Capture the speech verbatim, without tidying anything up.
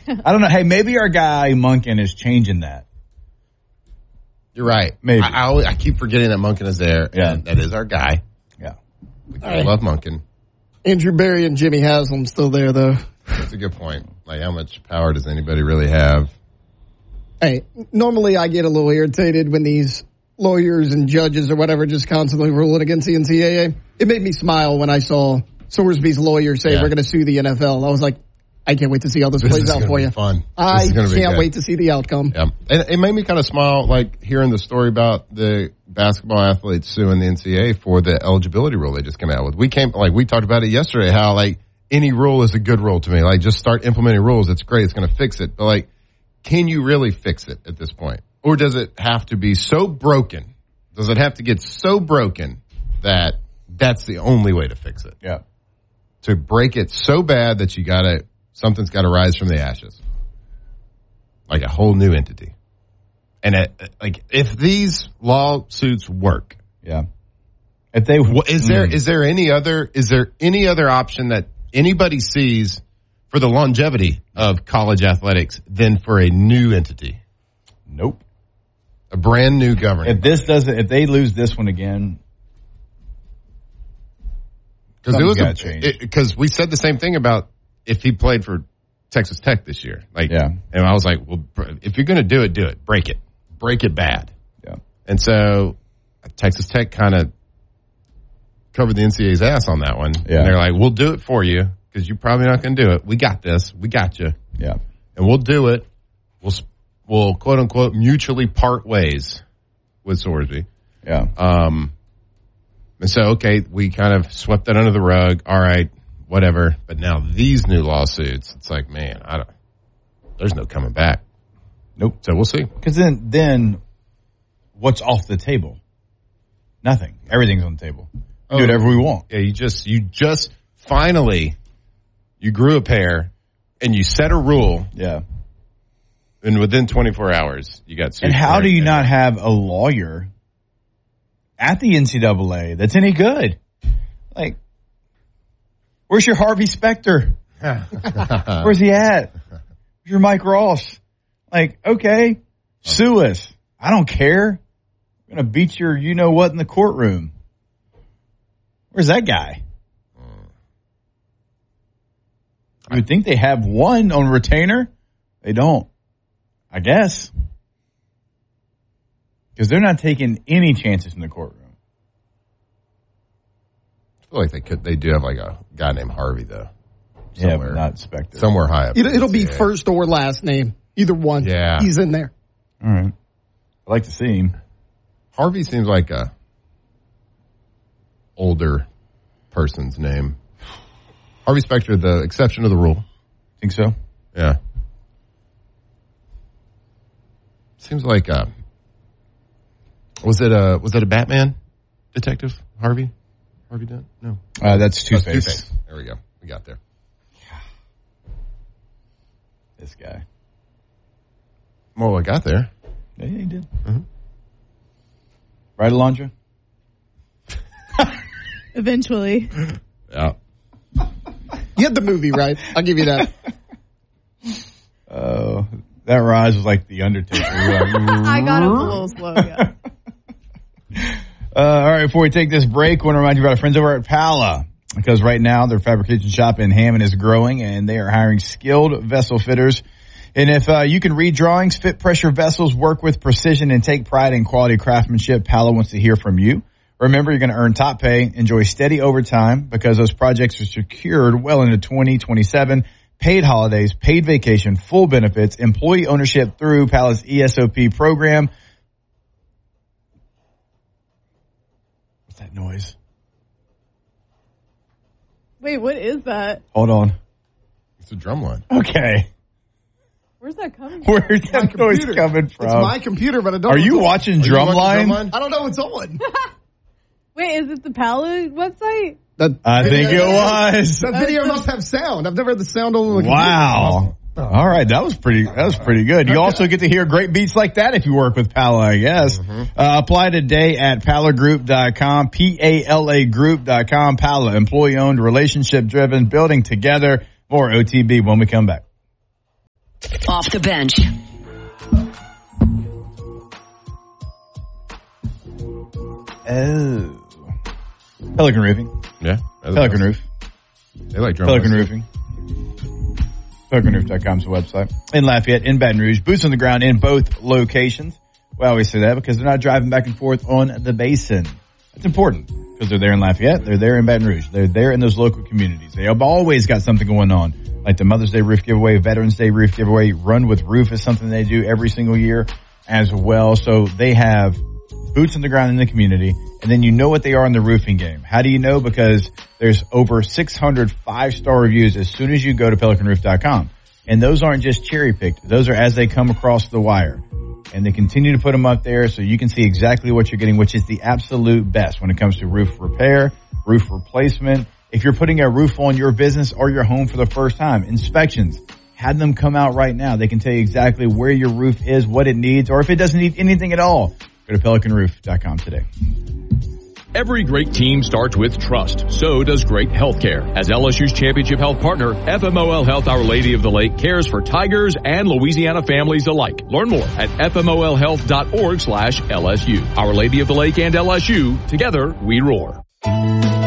I don't know. Hey, maybe our guy Monken is changing that. You're right. Maybe. I, I, always, I keep forgetting that Monken is there. Yeah. And that is our guy. Yeah. We right. love Monken. Andrew Berry and Jimmy Haslam still there, though. That's a good point. Like, how much power does anybody really have? Hey, normally I get a little irritated when these lawyers and judges or whatever just constantly ruling against the N C double A. It made me smile when I saw Sorsby's lawyer say yeah. we're going to sue the N F L. I was like, I can't wait to see how this, this plays out for you. Fun. I can't wait to see the outcome. Yeah. And it made me kind of smile, like hearing the story about the basketball athletes suing the N C double A for the eligibility rule they just came out with. We came, like we talked about it yesterday, how like any rule is a good rule to me. Like just start implementing rules. It's great. It's going to fix it. But like, can you really fix it at this point? Or does it have to be so broken? Does it have to get so broken that that's the only way to fix it? Yeah. To break it so bad that you gotta, something's gotta rise from the ashes. Like a whole new entity. And it, like, if these lawsuits work. Yeah. If they, is there, mm. is there any other, is there any other option that anybody sees for the longevity of college athletics than for a new entity? Nope. A brand new governing. If this doesn't, if they lose this one again, because it was because we said the same thing about if he played for Texas Tech this year. Like, yeah. And I was like, well, if you're going to do it, do it, break it, break it bad. Yeah. And so Texas Tech kind of covered the N C double A's ass on that one. Yeah. And they're like, we'll do it for you because you're probably not going to do it. We got this. We got you. Yeah. And we'll do it. We'll. Will quote unquote mutually part ways with Sorsby. Yeah. Um, and so, okay, we kind of swept that under the rug. All right, whatever. But now these new lawsuits, it's like, man, I don't, there's no coming back. Nope. So we'll see. Because then, then what's off the table? Nothing. Everything's on the table. Oh, do whatever we want. Yeah, you just, you just finally, you grew a pair and you set a rule. Yeah. And within twenty-four hours, you got sued. And how do you not have a lawyer at the N C double A that's any good? Like, where's your Harvey Specter? Where's he at? Where's your Mike Ross? Like, okay, sue us. I don't care. I'm going to beat your you-know-what in the courtroom. Where's that guy? You would think they have one on retainer. They don't. I guess. Because they're not taking any chances in the courtroom. I feel like they could. They do have like a guy named Harvey, though. Somewhere. Yeah, but not Specter. Somewhere high up. It, it'll be first or last name. Either one. Yeah. He's in there. All right. I'd like to see him. Harvey seems like a older person's name. Harvey Specter, the exception to the rule. Think so? Yeah. Seems like a, was it a, was it a Batman detective? Harvey? Harvey Dent? No. Uh, that's Two-Face. Oh, Two-Face. There we go. We got there. Yeah. This guy. Well, I got there. Yeah, he did. Mm-hmm. Right, Alondra? Eventually. Yeah. You had the movie, right? I'll give you that. Oh, uh, that rise was like The Undertaker. Like, I got him a little slow, yeah. uh, all right, before we take this break, I want to remind you about our friends over at Pala. Because right now, their fabrication shop in Hammond is growing, and they are hiring skilled vessel fitters. And if uh, you can read drawings, fit pressure vessels, work with precision, and take pride in quality craftsmanship, Pala wants to hear from you. Remember, you're going to earn top pay, enjoy steady overtime because those projects are secured well into twenty twenty-seven. Paid holidays, paid vacation, full benefits, employee ownership through Pala's E S O P program. What's that noise? Wait, what is that? Hold on. It's a drum line. Okay. Where's that coming from? Where's that noise coming from? It's my computer, but I don't Are know you watching Drumline? Drum I don't know what's on. Wait, is it the Pala website? That I think it was. That video must have sound. I've never had the sound on the computer. Wow. All right, that was pretty. That was pretty good. You also get to hear great beats like that if you work with Pala, I guess. Mm-hmm. Uh, apply today at pala group dot com, P A L A group dot com. Pala, employee-owned, relationship-driven, building together. More O T B when we come back. Off the bench. Oh. Pelican Roofing. Yeah. Pelican Roof. They like drum Pelican lines. Roofing. Pelican Roof dot com is the website. In Lafayette, in Baton Rouge. Boots on the ground in both locations. We always say that because they're not driving back and forth on the basin. That's important because they're there in Lafayette. They're there in Baton Rouge. They're there in those local communities. They have always got something going on. Like the Mother's Day roof giveaway, Veterans Day roof giveaway, Run with Roof is something they do every single year as well. So they have boots on the ground in the community, and then you know what they are in the roofing game. How do you know? Because there's over six hundred five-star reviews as soon as you go to Pelican Roof dot com. And those aren't just cherry-picked. Those are as they come across the wire. And they continue to put them up there so you can see exactly what you're getting, which is the absolute best when it comes to roof repair, roof replacement. If you're putting a roof on your business or your home for the first time, inspections, have them come out right now. They can tell you exactly where your roof is, what it needs, or if it doesn't need anything at all. Go to Pelican Roof dot com today. Every great team starts with trust. So does great healthcare. As L S U's championship health partner, F M O L Health Our Lady of the Lake cares for Tigers and Louisiana families alike. Learn more at F M O L health dot org slash L S U. Our Lady of the Lake and L S U, together we roar.